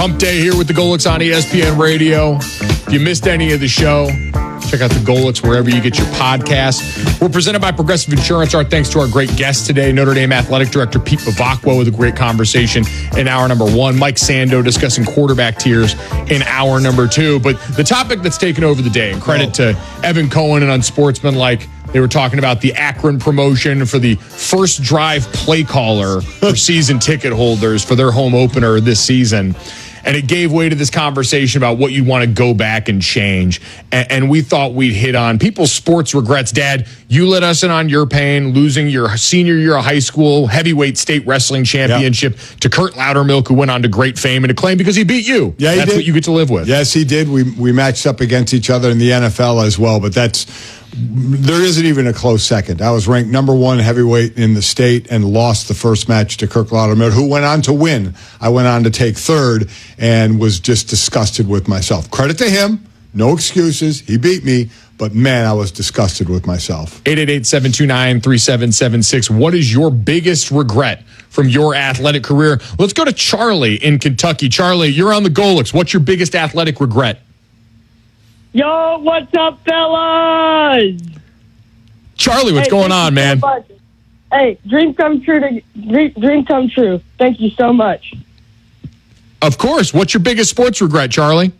Hump Day here with the Golix on ESPN Radio. If you missed any of the show, check out the Golix wherever you get your podcasts. We're presented by Progressive Insurance. Our thanks to our great guest today, Notre Dame Athletic Director Pete Bavacqua, with a great conversation in hour number one. Mike Sando discussing quarterback tiers in hour number two. But the topic that's taken over the day, and credit to Evan Cohen and Unsportsmanlike, they were talking about the Akron promotion for the first drive play caller for season ticket holders for their home opener this season. And it gave way to this conversation about what you want to go back and change. And we thought we'd hit on people's sports regrets. Dad, you let us in on your pain, losing your senior year of high school heavyweight state wrestling championship to Kurt Loudermilk, who went on to great fame and acclaim because he beat you. Yeah, that's what you get to live with. Yes, he did. We matched up against each other in the NFL as well, but there isn't even a close second. I was ranked number one heavyweight in the state and lost the first match to Kirk Loudermilk, who went on to win. I went on to take third and was just disgusted with myself. Credit to him. No excuses. He beat me. But, man, I was disgusted with myself. 888-729-3776. What is your biggest regret from your athletic career? Let's go to Charlie in Kentucky. Charlie, you're on the Golix. What's your biggest athletic regret? Yo, what's up, fellas? Charlie, what's going on, man? Hey, dream come true. Dream come true. Thank you so much. Of course. What's your biggest sports regret, Charlie?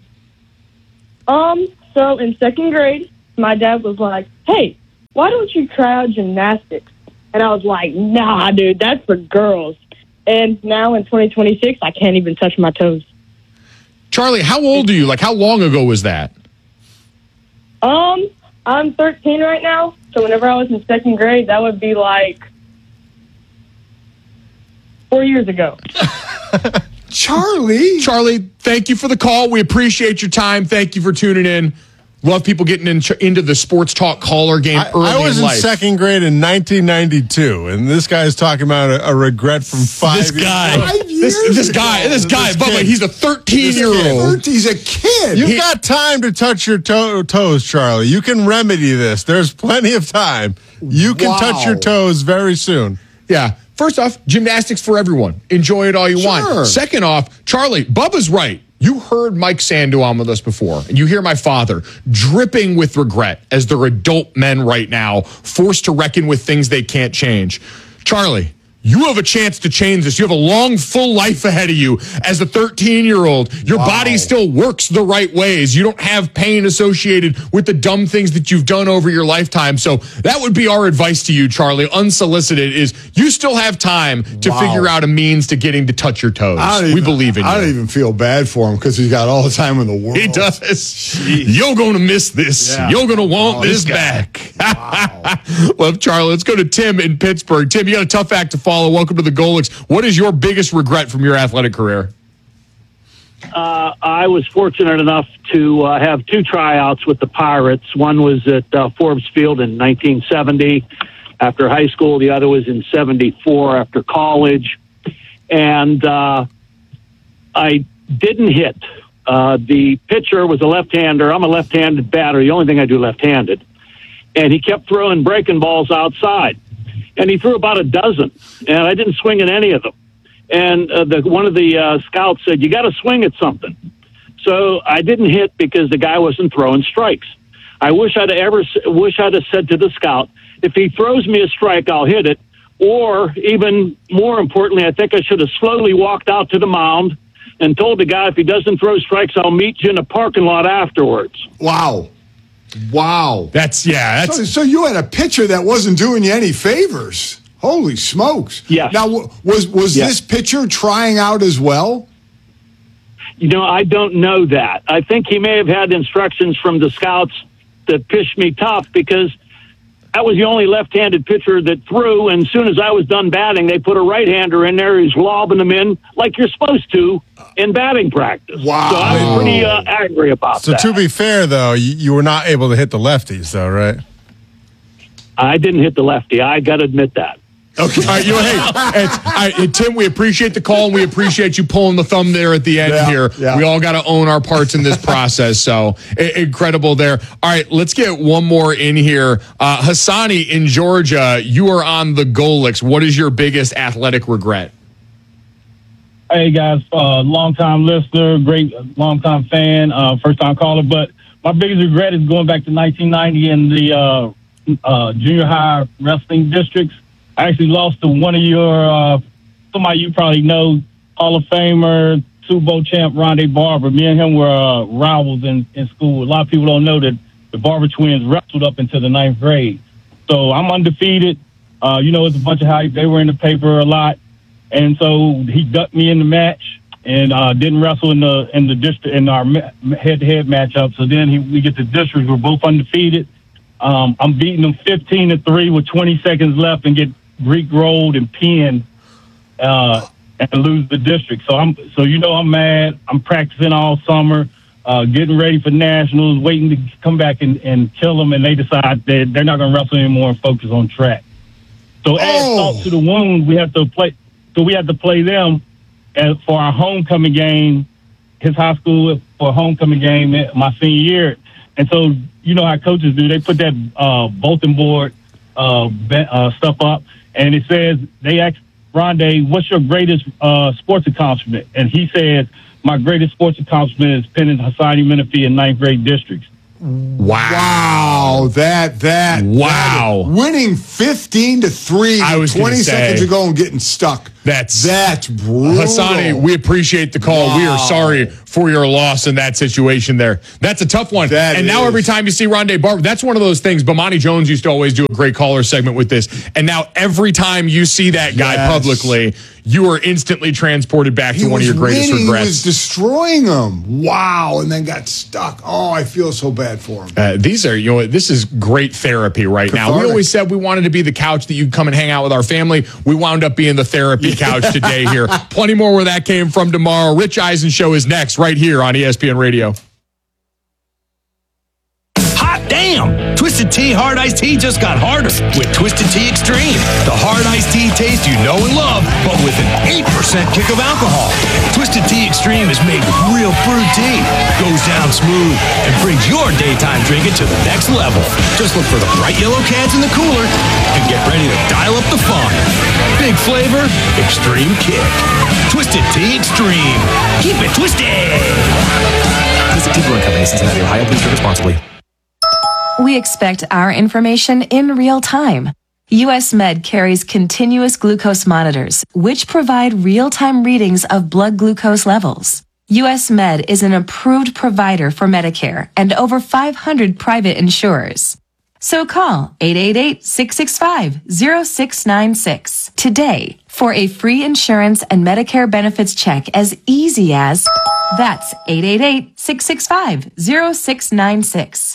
So in second grade, my dad was like, "Hey, why don't you try out gymnastics?" And I was like, "Nah, dude, that's for girls." And now in 2026, I can't even touch my toes. Charlie, how old are you? Like, how long ago was that? I'm 13 right now, so whenever I was in second grade, that would be like 4 years ago. Charlie, thank you for the call. We appreciate your time. Thank you for tuning in. Love people getting into the sports talk caller game early in life. I was in second grade in 1992, and this guy's talking about a regret from 5 years ago. This guy, Bubba, he's a 13-year-old. He's a kid. You've got time to touch your toes, Charlie. You can remedy this. There's plenty of time. You can touch your toes very soon. Yeah. First off, gymnastics for everyone. Enjoy it all you want. Second off, Charlie, Bubba's right. You heard Mike Sando on with us before, and you hear my father dripping with regret as they're adult men right now, forced to reckon with things they can't change. Charlie, you have a chance to change this. You have a long, full life ahead of you as a 13-year-old. Your body still works the right ways. You don't have pain associated with the dumb things that you've done over your lifetime. So that would be our advice to you, Charlie, unsolicited, is you still have time to figure out a means to getting to touch your toes. We believe in you. I don't even feel bad for him because he's got all the time in the world. He does. You're going to miss this. Yeah. You're going to want this back. Well, Charlie, let's go to Tim in Pittsburgh. Tim, you got a tough act to follow. Welcome to the Golix. What is your biggest regret from your athletic career? I was fortunate enough to have two tryouts with the Pirates. One was at Forbes Field in 1970 after high school. The other was in 74 after college. And I didn't hit. The pitcher was a left-hander. I'm a left-handed batter. The only thing I do left-handed. And he kept throwing breaking balls outside. And he threw about a dozen, and I didn't swing at any of them. And one of the scouts said, "You got to swing at something." So I didn't hit because the guy wasn't throwing strikes. I wish I'd have said to the scout, "If he throws me a strike, I'll hit it." Or even more importantly, I think I should have slowly walked out to the mound and told the guy, "If he doesn't throw strikes, I'll meet you in a parking lot afterwards." Wow. So you had a pitcher that wasn't doing you any favors. Holy smokes. Yes. Now, was this pitcher trying out as well? You know, I don't know that. I think he may have had instructions from the scouts that pitched me tough because I was the only left-handed pitcher that threw, and as soon as I was done batting, they put a right-hander in there who's lobbing them in like you're supposed to in batting practice. Wow. So I was pretty angry about that. So to be fair, though, you were not able to hit the lefties, though, right? I didn't hit the lefty. I got to admit that. Okay. Tim, we appreciate the call, and we appreciate you pulling the thumb there at the end here. Yeah. We all got to own our parts in this process, so incredible there. All right, let's get one more in here. Hassani in Georgia, you are on the Golix. What is your biggest athletic regret? Hey, guys, long-time listener, great long-time fan, first-time caller. But my biggest regret is going back to 1990 in the junior high wrestling districts. I actually lost to one of your, somebody you probably know, Hall of Famer, Super Bowl champ, Rondé Barber. Me and him were rivals in school. A lot of people don't know that the Barber twins wrestled up into the 9th grade. So I'm undefeated. It's a bunch of hype. They were in the paper a lot. And so he ducked me in the match and didn't wrestle in the district in our head-to-head matchup. So then we get to district. We're both undefeated. I'm beating them 15-3 with 20 seconds left and get Greek rolled and pinned and lose the district. So I'm mad. I'm practicing all summer, getting ready for nationals, waiting to come back and kill them. And they decide that they're not going to wrestle anymore and focus on track. So add salt to the wound. We have to play. So we had to play them for our homecoming game, his high school for a homecoming game my senior year. And so, you know how coaches do. They put that bulletin board stuff up, and it says, they asked Rondé, what's your greatest sports accomplishment? And he says, my greatest sports accomplishment is pinning Hassani Menifee in 9th grade districts. Wow. Wow. Winning 15-3 20 seconds ago and getting stuck. That's brutal. Hassani, we appreciate the call. Wow. We are sorry for your loss in that situation there. That's a tough one. Now every time you see Rondé Barber, that's one of those things. Bomani Jones used to always do a great caller segment with this. And now every time you see that guy publicly, you are instantly transported back to one of your greatest regrets. He was destroying them. Wow. And then got stuck. Oh, I feel so bad for him. This is great therapy right now. We always said we wanted to be the couch that you'd come and hang out with our family. We wound up being the therapy couch today here. Plenty more where that came from tomorrow. Rich Eisen Show is next right here on ESPN Radio. Hot damn! Twisted Tea Hard Iced Tea just got harder with Twisted Tea Extreme. The hard iced tea taste you know and love, but with an 8% kick of alcohol. Twisted Tea Extreme is made with real fruit tea, goes down smooth, and brings your daytime drinking to the next level. Just look for the bright yellow cans in the cooler and get ready to dial up the fun. Big flavor, extreme kick. Twisted Tea Extreme. Keep it twisted! Visit Tea Brewing Company, Cincinnati, Ohio. Please drink responsibly. We expect our information in real time. US Med carries continuous glucose monitors, which provide real-time readings of blood glucose levels. US Med is an approved provider for Medicare and over 500 private insurers. So call 888-665-0696 today for a free insurance and Medicare benefits check as easy as that's 888-665-0696.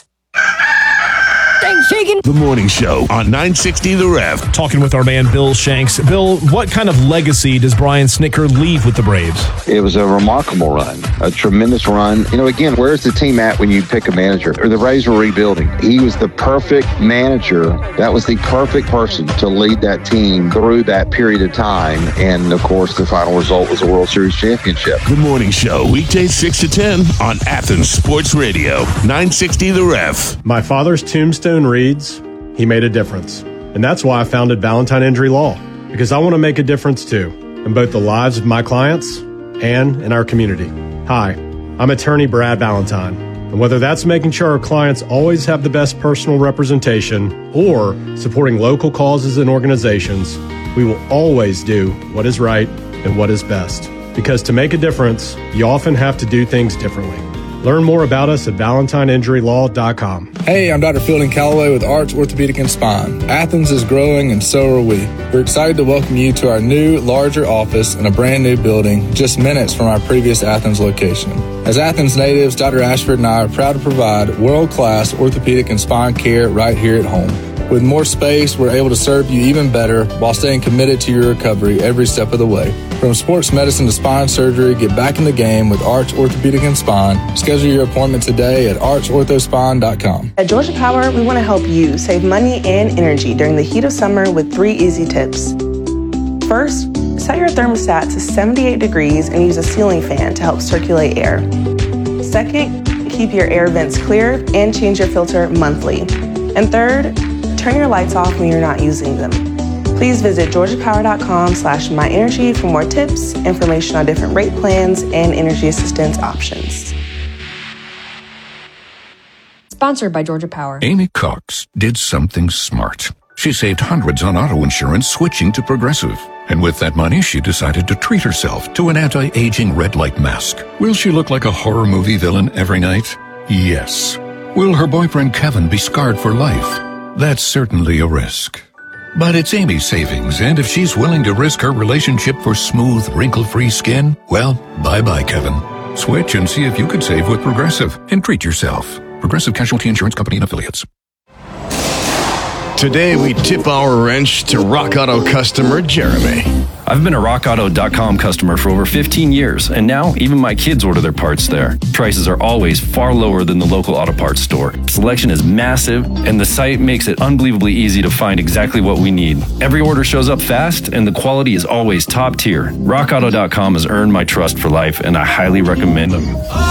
The Morning Show on 960 The Ref. Talking with our man Bill Shanks. Bill, what kind of legacy does Brian Snitker leave with the Braves? It was a remarkable run, a tremendous run. Again, where's the team at when you pick a manager? The Braves were rebuilding. He was the perfect manager. That was the perfect person to lead that team through that period of time. And, of course, the final result was a World Series championship. The Morning Show, weekdays 6 to 10 on Athens Sports Radio, 960 The Ref. My father's tombstone reads, he made a difference. And that's why I founded Valentine Injury Law, because I want to make a difference too, in both the lives of my clients and in our community. Hi, I'm attorney Brad Valentine, and whether that's making sure our clients always have the best personal representation or supporting local causes and organizations, we will always do what is right and what is best. Because to make a difference, you often have to do things differently. Learn more about us at ValentineInjuryLaw.com. Hey, I'm Dr. Fielding Calloway with Arch Orthopedic and Spine. Athens is growing and so are we. We're excited to welcome you to our new, larger office in a brand new building just minutes from our previous Athens location. As Athens natives, Dr. Ashford and I are proud to provide world-class orthopedic and spine care right here at home. With more space, we're able to serve you even better while staying committed to your recovery every step of the way. From sports medicine to spine surgery, get back in the game with Arch Orthopedic and Spine. Schedule your appointment today at archorthospine.com. At Georgia Power, we want to help you save money and energy during the heat of summer with 3 easy tips. First, set your thermostat to 78 degrees and use a ceiling fan to help circulate air. Second, keep your air vents clear and change your filter monthly. And third, turn your lights off when you're not using them. Please visit georgiapower.com/myenergy for more tips, information on different rate plans, and energy assistance options. Sponsored by Georgia Power. Amy Cox did something smart. She saved hundreds on auto insurance switching to Progressive. And with that money, she decided to treat herself to an anti-aging red light mask. Will she look like a horror movie villain every night? Yes. Will her boyfriend Kevin be scarred for life? That's certainly a risk. But it's Amy's savings, and if she's willing to risk her relationship for smooth, wrinkle-free skin, well, bye-bye, Kevin. Switch and see if you could save with Progressive and treat yourself. Progressive Casualty Insurance Company and Affiliates. Today, we tip our wrench to Rock Auto customer Jeremy. I've been a RockAuto.com customer for over 15 years, and now even my kids order their parts there. Prices are always far lower than the local auto parts store. Selection is massive, and the site makes it unbelievably easy to find exactly what we need. Every order shows up fast, and the quality is always top tier. RockAuto.com has earned my trust for life, and I highly recommend them.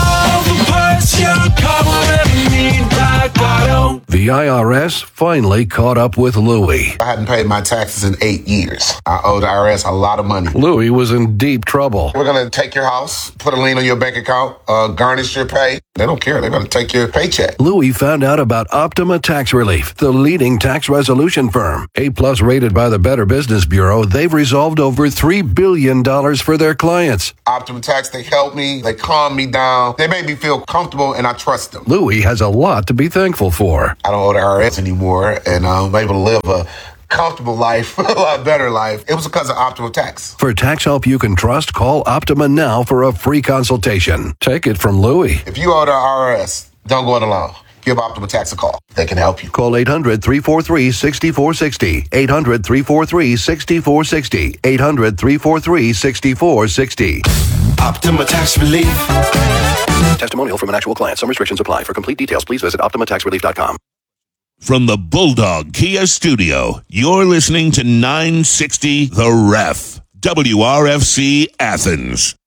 The IRS finally caught up with Louie. I hadn't paid my taxes in 8 years. I owe the IRS a lot of money. Louie was in deep trouble. We're going to take your house, put a lien on your bank account, garnish your pay. They don't care. They're going to take your paycheck. Louie found out about Optima Tax Relief, the leading tax resolution firm. A-plus rated by the Better Business Bureau, they've resolved over $3 billion for their clients. Optima Tax, they helped me. They calmed me down. They made me feel comfortable, and I trust them. Louie has a lot to be thankful for. I don't owe the IRS anymore, and I'm able to live a comfortable life, a lot better life. It was because of Optima Tax. For tax help you can trust, call Optima now for a free consultation. Take it from Louie. If you owe the IRS, don't go it alone. Give Optima Tax a call. They can help you. Call 800-343-6460. 800-343-6460. 800-343-6460. Optima Tax Relief. Testimonial from an actual client. Some restrictions apply. For complete details, please visit OptimaTaxRelief.com. From the Bulldog Kia Studio, you're listening to 960 The Ref, WRFC Athens.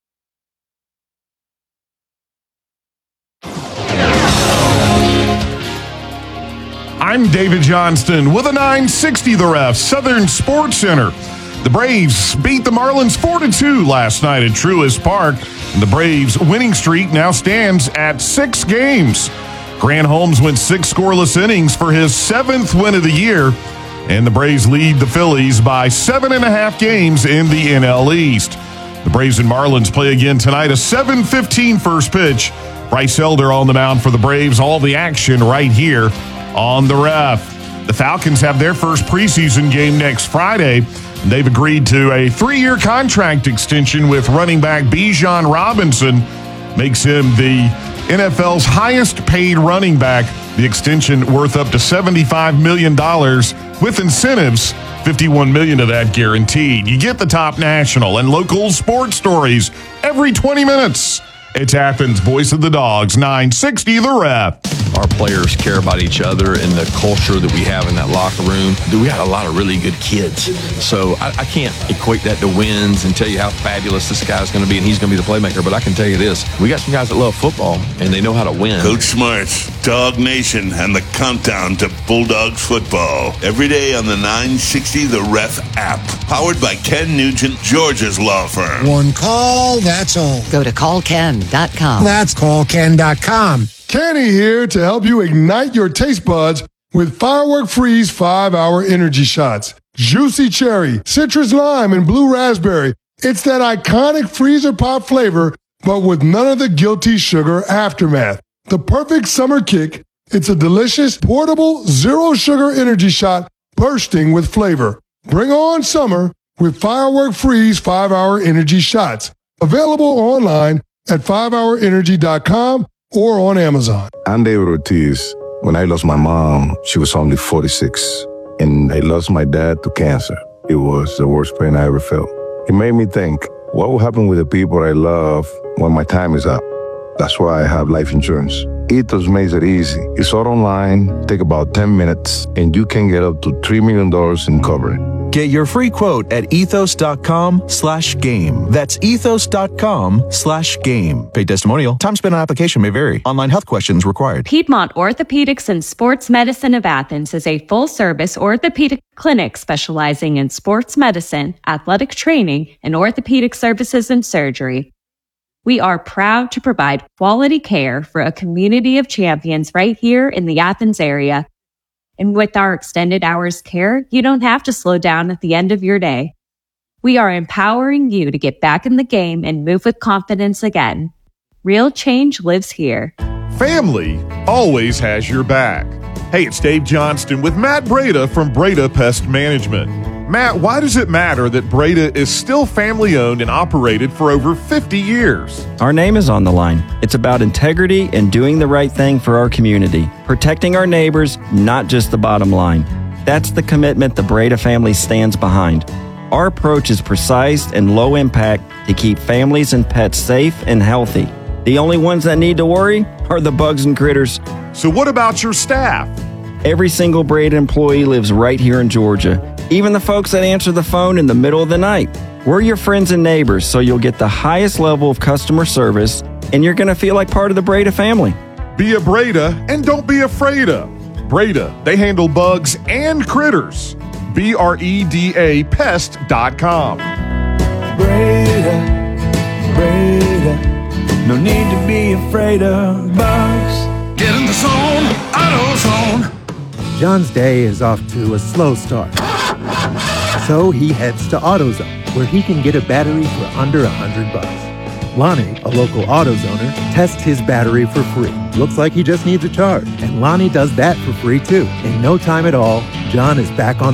I'm David Johnston with a 960 The Ref, Southern Sports Center. The Braves beat the Marlins 4-2 last night at Truist Park. And the Braves' winning streak now stands at 6 games. Grant Holmes went 6 scoreless innings for his 7th win of the year. And the Braves lead the Phillies by 7.5 games in the NL East. The Braves and Marlins play again tonight, a 7:15 first pitch. Bryce Elder on the mound for the Braves. All the action right here on the Ref. The Falcons have their first preseason game next Friday. They've agreed to a 3-year contract extension with running back Bijan Robinson. Makes him the NFL's highest paid running back. The extension worth up to $75 million with incentives, $51 million of that guaranteed. You get the top national and local sports stories every 20 minutes. It's Athens' Voice of the Dogs, 960 The Ref. Our players care about each other and the culture that we have in that locker room. We got a lot of really good kids. So I can't equate that to wins and tell you how fabulous this guy's going to be and he's going to be the playmaker. But I can tell you this. We got some guys that love football and they know how to win. Coach Smarts, Dog Nation, and the countdown to Bulldogs football. Every day on the 960 The Ref app. Powered by Ken Nugent, Georgia's law firm. One call, that's all. Go to callken.com. That's callken.com. Kenny here to help you ignite your taste buds with Firework Freeze 5-Hour Energy Shots. Juicy cherry, citrus lime, and blue raspberry. It's that iconic freezer pop flavor, but with none of the guilty sugar aftermath. The perfect summer kick. It's a delicious, portable, zero-sugar energy shot bursting with flavor. Bring on summer with Firework Freeze 5-Hour Energy Shots. Available online at 5hourenergy.com or on Amazon. I'm David Ortiz. When I lost my mom, she was only 46, and I lost my dad to cancer. It was the worst pain I ever felt. It made me think, what will happen with the people I love when my time is up? That's why I have life insurance. Ethos makes it easy. It's all online, take about 10 minutes, and you can get up to $3 million in coverage. Get your free quote at ethos.com/game. That's ethos.com/game. Paid testimonial. Time spent on application may vary. Online health questions required. Piedmont Orthopedics and Sports Medicine of Athens is a full-service orthopedic clinic specializing in sports medicine, athletic training, and orthopedic services and surgery. We are proud to provide quality care for a community of champions right here in the Athens area. And with our extended hours care, you don't have to slow down at the end of your day. We are empowering you to get back in the game and move with confidence again. Real change lives here. Family always has your back. Hey, it's Dave Johnston with Matt Breda from Breda Pest Management. Matt, why does it matter that Breda is still family-owned and operated for over 50 years? Our name is on the line. It's about integrity and doing the right thing for our community, protecting our neighbors, not just the bottom line. That's the commitment the Breda family stands behind. Our approach is precise and low impact to keep families and pets safe and healthy. The only ones that need to worry are the bugs and critters. So what about your staff? Every single Breda employee lives right here in Georgia, even the folks that answer the phone in the middle of the night. We're your friends and neighbors, so you'll get the highest level of customer service, and you're going to feel like part of the Breda family. Be a Breda and don't be afraid of. Breda, they handle bugs and critters. BREDA pest.com. Breda, no need to be afraid of bugs. Get in the zone, AutoZone. John's day is off to a slow start. So he heads to AutoZone, where he can get a battery for under $100. Lonnie, a local AutoZoner, tests his battery for free. Looks like he just needs a charge. And Lonnie does that for free too. In no time at all, John is back on